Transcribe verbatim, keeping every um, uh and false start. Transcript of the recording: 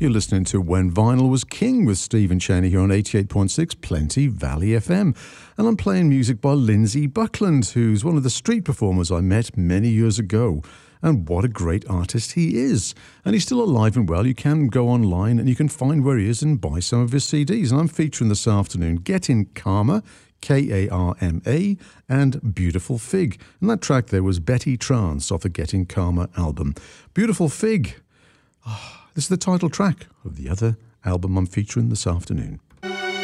You're listening to When Vinyl Was King with Stephen Cheney here on eighty-eight point six Plenty Valley F M. And I'm playing music by Lindsey Buckland, who's one of the street performers I met many years ago. And what a great artist he is. And he's still alive and well. You can go online and you can find where he is and buy some of his C Ds. And I'm featuring this afternoon Getting Karma, K A R M A, and Beautiful Fig. And that track there was Betty Trance off the Getting Karma album. Beautiful Fig. Oh, this is the title track of the other album I'm featuring this afternoon.